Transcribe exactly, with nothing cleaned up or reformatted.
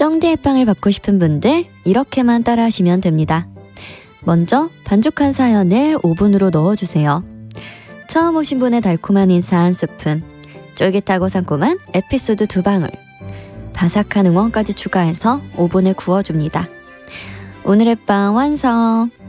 쩡디의 빵을 받고 싶은 분들 이렇게만 따라하시면 됩니다. 먼저 반죽한 사연을 오븐으로 넣어주세요. 처음 오신 분의 달콤한 인사 한 스푼, 쫄깃하고 상콤한 에피소드 두 방울, 바삭한 응원까지 추가해서 오븐에 구워줍니다. 오늘의 빵 완성!